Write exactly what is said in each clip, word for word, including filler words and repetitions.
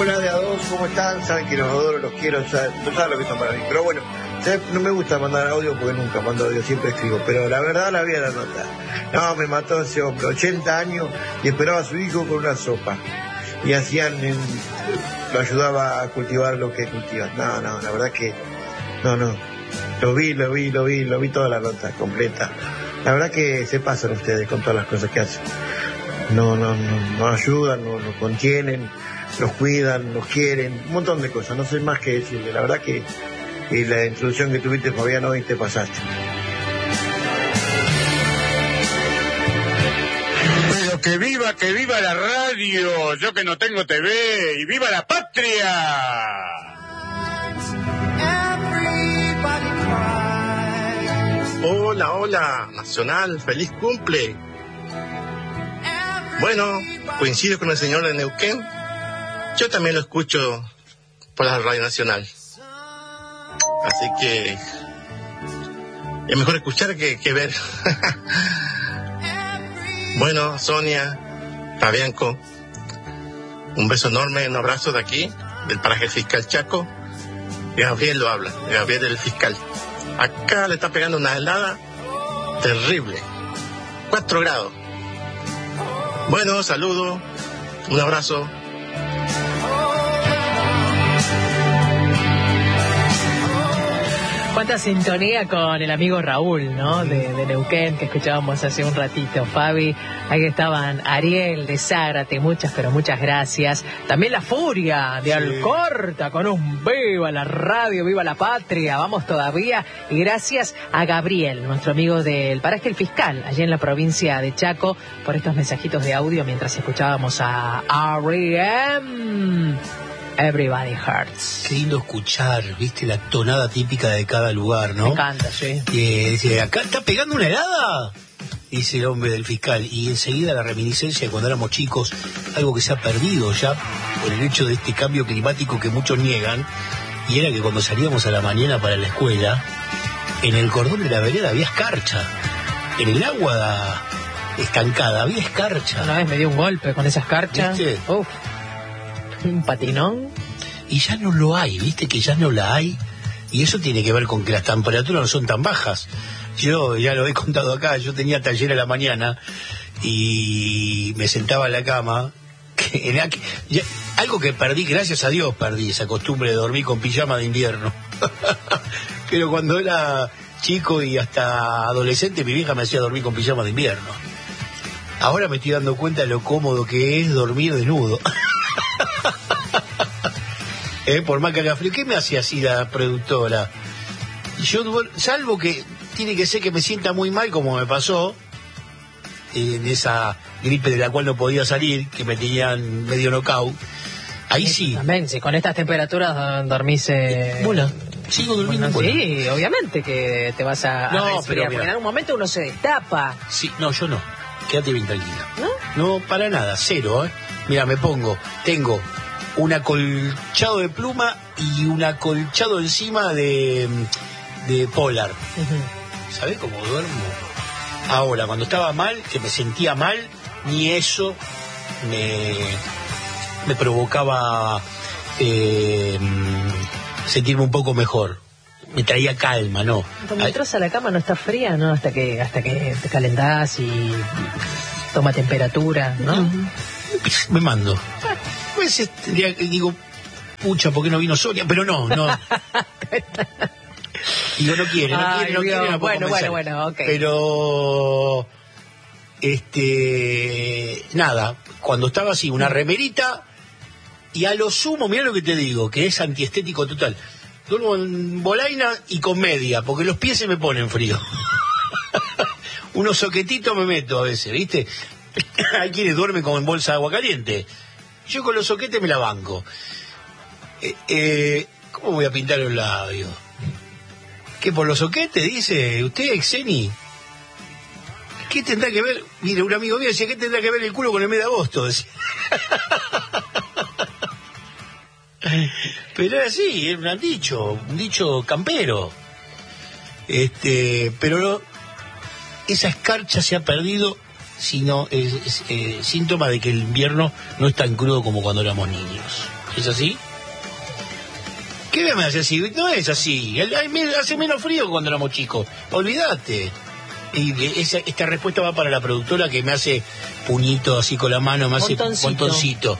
Hola de a dos, ¿cómo están? Saben que los adoro, los quiero, saben, no saben lo que son para mí. Pero bueno, ¿sabes? No me gusta mandar audio porque nunca mando audio, siempre escribo. Pero la verdad la vi a la nota. No, me mató ese hombre, ochenta años, y esperaba a su hijo con una sopa. Y hacían, en, lo ayudaba a cultivar lo que cultivan. No, no, la verdad que, no, no. Lo vi, lo vi, lo vi, lo vi toda la nota completa. La verdad que se pasan ustedes con todas las cosas que hacen. No, no, no, no ayudan, no, no contienen, los cuidan, los quieren, un montón de cosas, no sé más que decirle. La verdad que y la introducción que tuviste, Fabián, hoy te pasaste. Pero que viva, que viva la radio, yo que no tengo T V, y viva la patria. Hola, hola, Nacional, feliz cumple. Bueno, coincido con el señor de Neuquén. Yo también lo escucho por la Radio Nacional. Así que es mejor escuchar que, que ver. Bueno, Sonia, Fabianco, un beso enorme, un abrazo de aquí, del paraje Fiscal Chaco. Gabriel lo habla, Gabriel el fiscal. Acá le está pegando una helada terrible, cuatro grados. Bueno, saludo, un abrazo. Cuánta sintonía con el amigo Raúl, ¿no? De, de Neuquén, que escuchábamos hace un ratito. Fabi, ahí estaban Ariel de Zárate, muchas, pero muchas gracias. También La Furia de sí. Alcorta, con un viva la radio, viva la patria, vamos todavía. Y gracias a Gabriel, nuestro amigo del paraje El Fiscal, allí en la provincia de Chaco, por estos mensajitos de audio mientras escuchábamos a R E M. Everybody Hurts. Qué lindo escuchar, viste, la tonada típica de cada lugar, ¿no? Me encanta, sí. Y dice, ¿acá está pegando una helada? Dice el hombre del fiscal. Y enseguida la reminiscencia de cuando éramos chicos, algo que se ha perdido ya por el hecho de este cambio climático que muchos niegan, y era que cuando salíamos a la mañana para la escuela, en el cordón de la vereda había escarcha. En el agua estancada había escarcha. Una vez me dio un golpe con esa escarcha. ¿Viste? Uf. Un patinón. Y ya no lo hay, viste que ya no la hay. Y eso tiene que ver con que las temperaturas no son tan bajas. Yo ya lo he contado acá, yo tenía taller a la mañana y me sentaba en la cama. Que en aqu... ya, algo que perdí, gracias a Dios perdí esa costumbre de dormir con pijama de invierno. Pero cuando era chico y hasta adolescente, mi vieja me hacía dormir con pijama de invierno. Ahora me estoy dando cuenta de lo cómodo que es dormir desnudo. eh, por más que haga frío. ¿Qué me hace así la productora? Yo, salvo que tiene que ser que me sienta muy mal, como me pasó eh, en esa gripe de la cual no podía salir, que me tenían medio knockout. Ahí sí. También, si con estas temperaturas dormís... Eh... Bueno, sigo durmiendo. Bueno, sí, obviamente que te vas a, no, a resfriar, porque en algún momento uno se destapa. Sí, no, yo no. Quédate bien tranquila. ¿No? No, para nada, cero, ¿eh? Mira, me pongo, tengo un acolchado de pluma y un acolchado encima de, de polar. Uh-huh. ¿Sabés cómo duermo? Ahora, cuando estaba mal, que me sentía mal, ni eso me, me provocaba eh, sentirme un poco mejor. Me traía calma, ¿no? Cuando entras a la cama no está fría, ¿no? Hasta que hasta que te calentás y toma temperatura, ¿no? Uh-huh. Me mando. A veces tendría que, digo, pucha, ¿por qué no vino Sonia? Pero no, no. Digo, no quiere, no quiere, no quiere. No bueno, bueno, bueno, ok. Pero, este, nada, cuando estaba así, una remerita, y a lo sumo, mirá lo que te digo, que es antiestético total. Duermo en bolaina y con media, porque los pies se me ponen frío. Unos soquetitos me meto a veces, ¿viste? Hay quienes duermen con bolsa de agua caliente. Yo con los soquetes me la banco. Eh, eh, ¿Cómo voy a pintar los labios? ¿Qué, por los soquetes, dice usted, Xeni? ¿Qué tendrá que ver? Mire, un amigo mío decía, ¿qué tendrá que ver el culo con el mes de agosto? Pero era así, era un dicho, un dicho campero. Este, pero no, esa escarcha se ha perdido, sino es, es eh, síntoma de que el invierno no es tan crudo como cuando éramos niños. ¿Es así? ¿Qué me hace así? No es así. El- ay, me- Hace menos frío cuando éramos chicos. Olvídate. Y esa, esta respuesta va para la productora que me hace puñito así con la mano, me hace Montoncito. montoncito.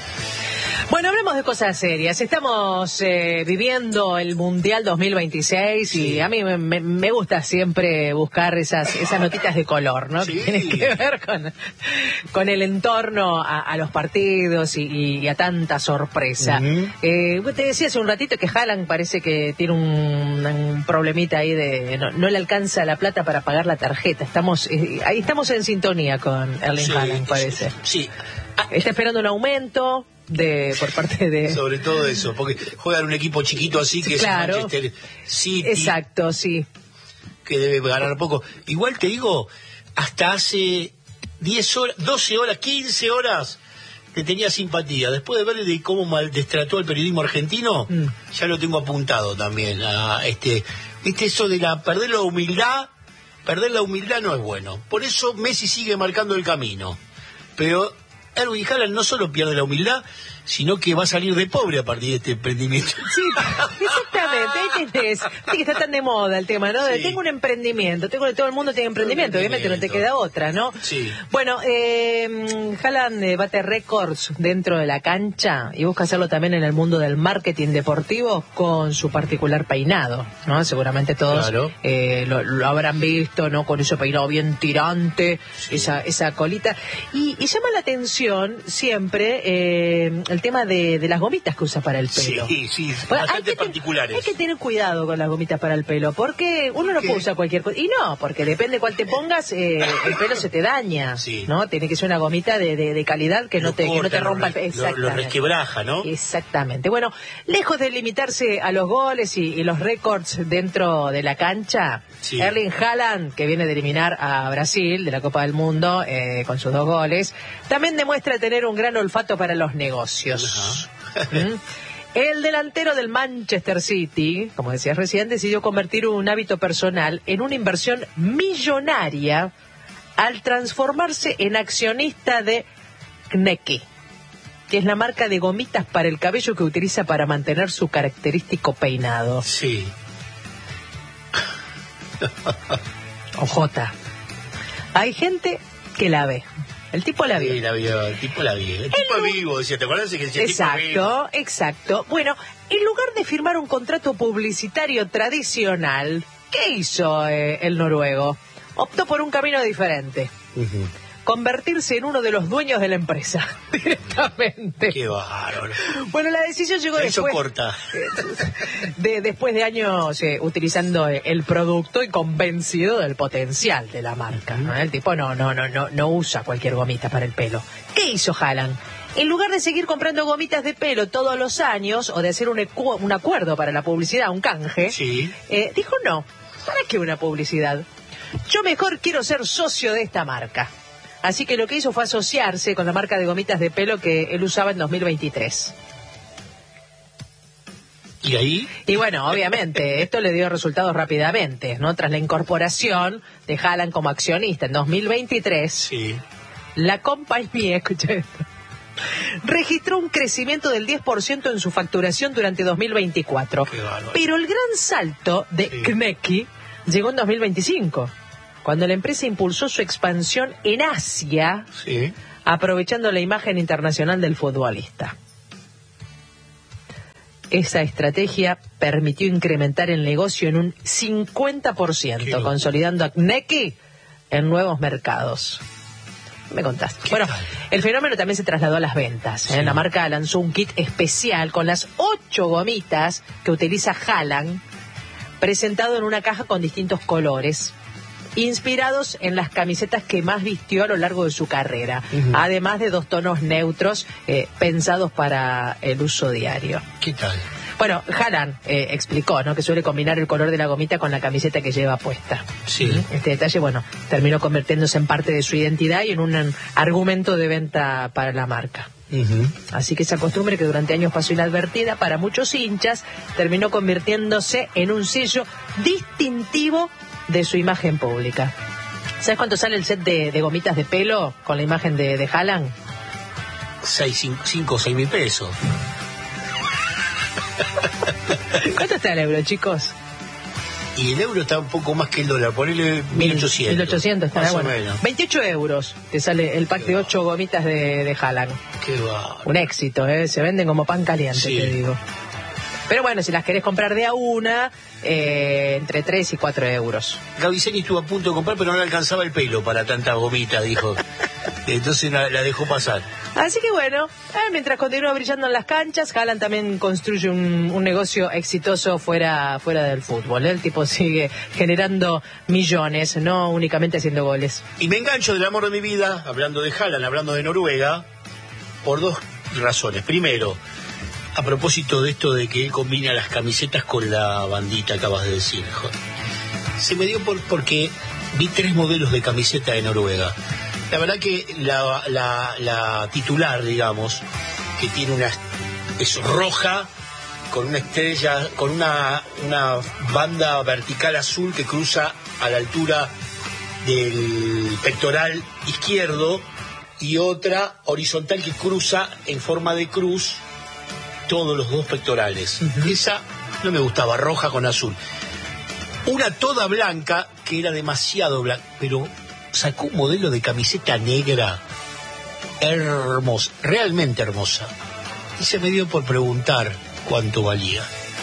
Bueno, hablemos de cosas serias. Estamos eh, viviendo el Mundial dos mil veintiséis y Sí. a mí me, me- me gusta siempre buscar esas esas notitas de color, ¿no? Sí. Que tienen que ver con, con el entorno a, a los partidos y, y a tanta sorpresa. Ujú. Eh, te decía hace un ratito que Haaland parece que tiene un, un problemita ahí de... No, no le alcanza la plata para pagar la tarjeta. Estamos eh, ahí estamos en sintonía con Erling Sí, Haaland, parece. Sí. Ah, Está esperando un aumento de por parte de... sobre todo eso, porque juegan un equipo chiquito así que Claro. es el Manchester City, Exacto, sí. que debe ganar poco. Igual te digo, hasta hace diez horas, doce horas, quince horas te tenía simpatía. Después de ver de cómo maldestrató el periodismo argentino, Mm. ya lo tengo apuntado también. A este, viste eso de la perder la humildad, perder la humildad no es bueno. Por eso Messi sigue marcando el camino. Pero Erling Haaland no solo pierde la humildad, sino que va a salir de pobre a partir de este emprendimiento. Sí, exactamente, ahí tenés. Viste que está tan de moda el tema, ¿no? De Sí. tengo un emprendimiento, tengo, todo el mundo tiene emprendimiento, obviamente no te queda otra, ¿no? Sí. Bueno, eh, Haaland eh, bate récords dentro de la cancha y busca hacerlo también en el mundo del marketing deportivo con su particular peinado, ¿no? Seguramente todos Claro. eh, lo, lo habrán visto, ¿no? Con ese peinado bien tirante, Sí. esa, esa colita. Y, y llama la atención siempre eh, el tema de, de las gomitas que usa para el pelo. Sí, sí, Bueno, bastante hay que ten- particulares. Hay que tener cuidado con las gomitas para el pelo, porque uno no qué? puede usar cualquier cosa. Y no, porque depende cuál te pongas, eh, el pelo se te daña. Sí. ¿No? Tiene que ser una gomita de, de, de calidad que no Lo te, que no corta, te rompa el lo, pelo. lo- lo Exactamente. resquebraja, ¿no? Exactamente. Bueno, lejos de limitarse a los goles y, y los récords dentro de la cancha, Sí. Erling Haaland, que viene de eliminar a Brasil de la Copa del Mundo eh, con sus dos goles, también demuestra tener un gran olfato para los negocios. ¿Mm? El delantero del Manchester City, como decías recién, decidió convertir un hábito personal en una inversión millonaria al transformarse en accionista de Kneki, que es la marca de gomitas para el cabello que utiliza para mantener su característico peinado. Sí. Ojota. Hay gente que la ve. El tipo la Sí, ve. la vio, el tipo la vio. El tipo es vivo, decía, ¿te acuerdas que decía el tipo es vivo? Exacto, exacto. Bueno, en lugar de firmar un contrato publicitario tradicional, ¿qué hizo eh, el noruego? Optó por un camino diferente. Ujú. Convertirse en uno de los dueños de la empresa, directamente. Qué bárbaro. Bueno, la decisión llegó Se hizo después, corta. de, después de años eh, utilizando eh, el producto y convencido del potencial de la marca, ¿no? El tipo no, no, no, no, no usa cualquier gomita para el pelo. ¿Qué hizo Haaland? En lugar de seguir comprando gomitas de pelo todos los años o de hacer un, ecu- un acuerdo para la publicidad, un canje, Sí. eh, dijo no, ¿para qué una publicidad? Yo mejor quiero ser socio de esta marca. Así que lo que hizo fue asociarse con la marca de gomitas de pelo que él usaba en dos mil veintitrés. ¿Y ahí? Y bueno, obviamente, esto le dio resultados rápidamente, ¿no? Tras la incorporación de Haaland como accionista en dos mil veintitrés, Sí. la compañía, escucha esto, registró un crecimiento del diez por ciento en su facturación durante dos mil veinticuatro. Qué bárbaro. Pero el gran salto de Sí. Kneki llegó en dos mil veinticinco, cuando la empresa impulsó su expansión en Asia, Sí. aprovechando la imagen internacional del futbolista. Esa estrategia permitió incrementar el negocio en un cincuenta por Qué ciento, locura. consolidando a Kneki en nuevos mercados. Me contaste. ¿Qué Bueno, tal? el fenómeno también se trasladó a las ventas. ¿eh? Sí. La marca lanzó un kit especial con las ocho gomitas que utiliza Haaland, presentado en una caja con distintos colores, inspirados en las camisetas que más vistió a lo largo de su carrera, Ujú. además de dos tonos neutros eh, pensados para el uso diario. ¿Qué tal? Bueno, Haaland eh, explicó, ¿no?, que suele combinar el color de la gomita con la camiseta que lleva puesta. Sí. Este detalle, bueno, terminó convirtiéndose en parte de su identidad y en un um, argumento de venta para la marca. Ujú. Así que esa costumbre que durante años pasó inadvertida para muchos hinchas, terminó convirtiéndose en un sello distintivo de su imagen pública. ¿Sabes cuánto sale el set de, de gomitas de pelo con la imagen de, de Haaland? Seis, cinco, cinco o seis mil pesos. ¿Cuánto está el euro, chicos? Y el euro está un poco más que el dólar, ponele mil ochocientos. mil ochocientos está más bueno. o menos. veintiocho euros te sale el pack de ocho gomitas de, de Haaland. Qué va. Un éxito, ¿eh? Se venden como pan caliente, Sí. te digo. Pero bueno, si las querés comprar de a una, eh, entre tres y cuatro euros. Gaviceni estuvo a punto de comprar, pero no le alcanzaba el pelo para tanta gomita, dijo. Entonces la, la dejó pasar. Así que bueno, eh, mientras continúa brillando en las canchas, Haaland también construye un, un negocio exitoso fuera, fuera del fútbol. ¿eh? El tipo sigue generando millones, no únicamente haciendo goles. Y me engancho del amor de mi vida, hablando de Haaland, hablando de Noruega, por dos razones. Primero, a propósito de esto de que él combina las camisetas con la bandita, acabas de decir. Joder. Se me dio por porque vi tres modelos de camiseta de Noruega. La verdad que la, la, la titular, digamos, que tiene una es roja con una estrella, con una, una banda vertical azul que cruza a la altura del pectoral izquierdo y otra horizontal que cruza en forma de cruz todos los dos pectorales. Uh-huh. Esa no me gustaba, roja con azul. Una toda blanca que era demasiado blanca, pero sacó un modelo de camiseta negra hermosa, realmente hermosa. Y se me dio por preguntar cuánto valía.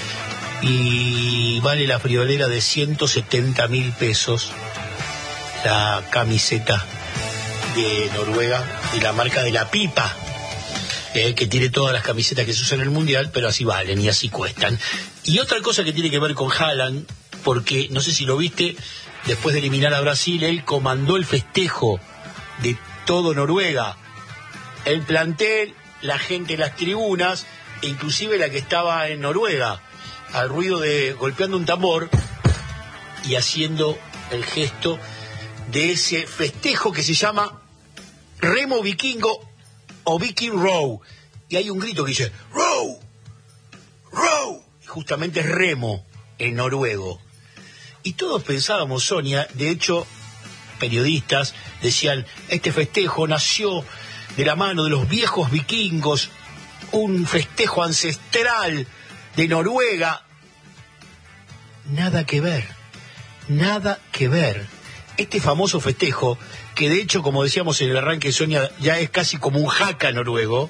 Y vale la friolera de ciento setenta mil pesos la camiseta de Noruega, de la marca de la Pipa, eh, que tiene todas las camisetas que se usan en el Mundial, pero así valen y así cuestan. Y otra cosa que tiene que ver con Haaland, porque no sé si lo viste, después de eliminar a Brasil, él comandó el festejo de todo Noruega. El plantel, la gente en las tribunas, e inclusive la que estaba en Noruega, al ruido de golpeando un tambor y haciendo el gesto de ese festejo que se llama Remo Vikingo o Viking Row. Y hay un grito que dice Row, Row, y justamente es remo en noruego. Y todos pensábamos, Sonia, de hecho, periodistas decían, este festejo nació de la mano de los viejos vikingos, un festejo ancestral de Noruega. Nada que ver, nada que ver. Este famoso festejo, que de hecho, como decíamos en el arranque, Sonia, ya es casi como un haka noruego,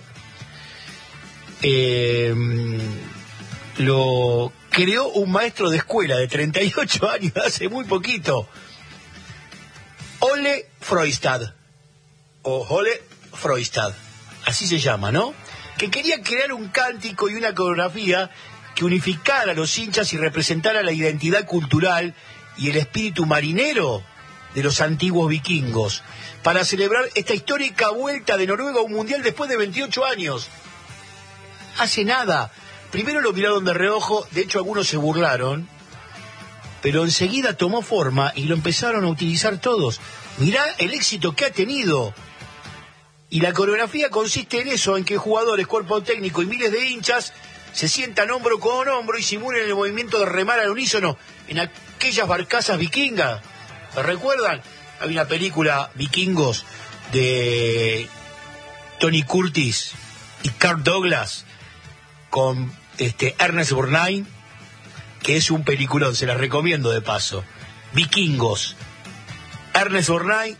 eh, lo creó un maestro de escuela de treinta y ocho años, hace muy poquito, Ole Frøystad, o Ole Frøystad, así se llama, ¿no? Que quería crear un cántico y una coreografía que unificara a los hinchas y representara la identidad cultural y el espíritu marinero de los antiguos vikingos, para celebrar esta histórica vuelta de Noruega a un mundial después de veintiocho años. Hace nada. Primero lo miraron de reojo, de hecho algunos se burlaron, pero enseguida tomó forma y lo empezaron a utilizar todos. Mirá el éxito que ha tenido. Y la coreografía consiste en eso, en que jugadores, cuerpo técnico y miles de hinchas se sientan hombro con hombro y simulen el movimiento de remar al unísono en aquellas barcazas vikingas. ¿Recuerdan? Hay una película, Vikingos, de Tony Curtis y Kirk Douglas, con este Ernest Borgnine, que es un peliculón, se la recomiendo de paso. Vikingos, Ernest Borgnine,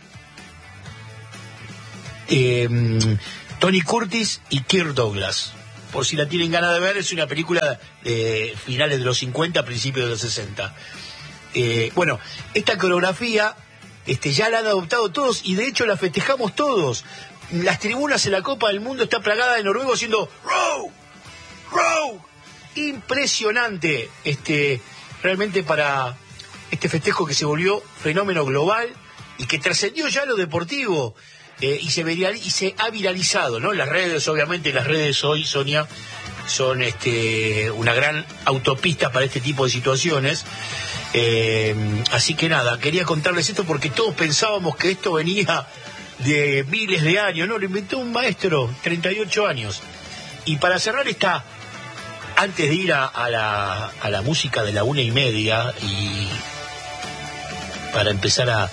eh, Tony Curtis y Kirk Douglas. Por si la tienen ganas de ver, es una película de finales de los cincuenta, principios de los sesenta. Eh, bueno, esta coreografía este, ya la han adoptado todos y de hecho la festejamos todos. Las tribunas en la Copa del Mundo está plagada de noruegos haciendo row, row. Impresionante, este, realmente para este festejo que se volvió fenómeno global y que trascendió ya lo deportivo eh, y se viral, y se ha viralizado, ¿no? Las redes, obviamente, las redes hoy, Sonia, son este, una gran autopista para este tipo de situaciones. Eh, así que nada, quería contarles esto porque todos pensábamos que esto venía de miles de años, no, lo inventó un maestro, treinta y ocho años. Y para cerrar esta, antes de ir a, a, la, a la música de la una y media y para empezar a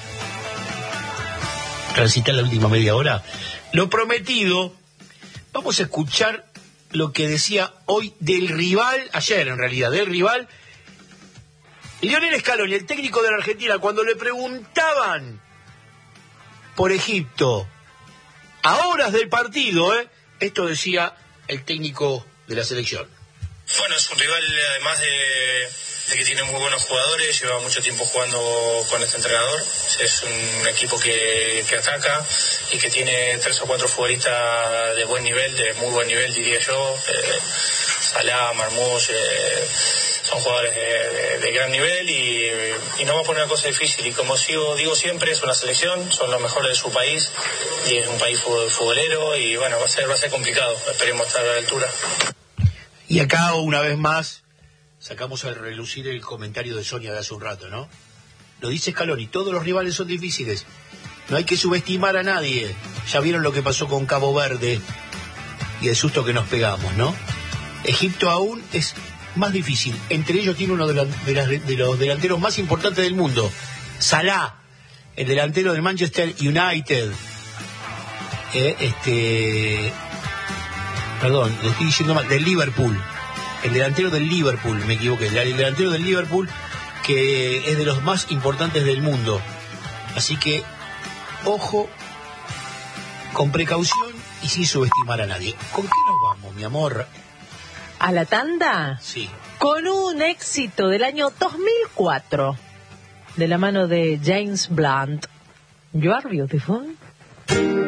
transitar la última media hora, lo prometido, vamos a escuchar lo que decía hoy del rival, ayer en realidad, del rival, Lionel Scaloni, el técnico de la Argentina, cuando le preguntaban por Egipto, a horas del partido, ¿eh? Esto decía el técnico de la selección. Bueno, es un rival además de, de que tiene muy buenos jugadores, lleva mucho tiempo jugando con este entrenador, es un equipo que, que ataca y que tiene tres o cuatro futbolistas de buen nivel, de muy buen nivel diría yo, eh, Salah, Marmoush, eh, son jugadores de, de, de gran nivel y, y no va a poner una cosa difícil, y como sigo, digo siempre, es una selección, son los mejores de su país y es un país futbolero y bueno, va a ser, va a ser complicado, esperemos estar a la altura. Y acá, una vez más, sacamos a relucir el comentario de Sonia de hace un rato, ¿no? Lo dice Scaloni, todos los rivales son difíciles. No hay que subestimar a nadie. Ya vieron lo que pasó con Cabo Verde y el susto que nos pegamos, ¿no? Egipto aún es más difícil. Entre ellos tiene uno de, la, de, las, de los delanteros más importantes del mundo, Salah, el delantero del Manchester United. Eh, este... Perdón, lo estoy diciendo mal, del Liverpool. El delantero del Liverpool, me equivoqué. El delantero del Liverpool, que es de los más importantes del mundo. Así que, ojo, con precaución y sin subestimar a nadie. ¿Con qué nos vamos, mi amor? ¿A la tanda? Sí. Con un éxito del año dos mil cuatro, de la mano de James Blunt. You are beautiful.